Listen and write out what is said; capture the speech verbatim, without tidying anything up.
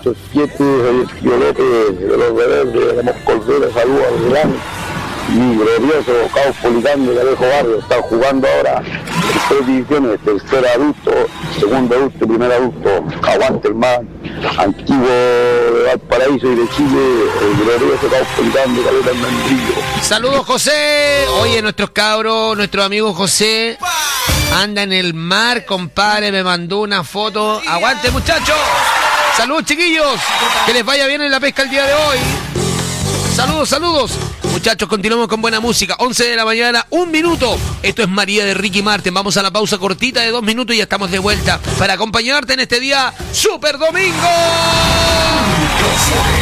ocho siete, el tío López de los Rebeldes, de Moscolvera, saludos al gran y glorioso Caos Policán de Alejo Barrio. Están jugando ahora en tres divisiones, tercer adulto, segundo adulto, primer adulto. Aguante el más antiguo de Valparaíso y de Chile, el glorioso Caos Policán de Caleta del Membrillo. Saludos, José. Oye, nuestros cabros, nuestro amigo José anda en el mar, compadre, me mandó una foto. Aguante, muchachos. Saludos, chiquillos. Que les vaya bien en la pesca el día de hoy. Saludos, saludos. Muchachos, continuamos con buena música. once de la mañana, un minuto. Esto es María de Ricky Martin. Vamos a la pausa cortita de dos minutos y ya estamos de vuelta para acompañarte en este día Super Domingo.